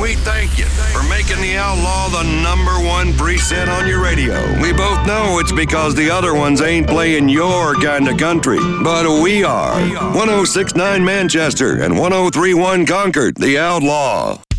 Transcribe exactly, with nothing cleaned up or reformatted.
We thank you for making the Outlaw the number one preset on your radio. We both know it's because the other ones ain't playing your kind of country, but we are. one oh six point nine Manchester and one oh three point one Concord, the Outlaw.